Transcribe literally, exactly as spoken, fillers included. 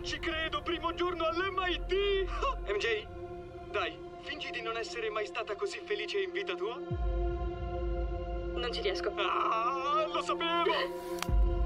Non ci credo, primo giorno all'M I T! M J, dai, fingi di non essere mai stata così felice in vita tua. Non ci riesco. Ah, lo sapevo!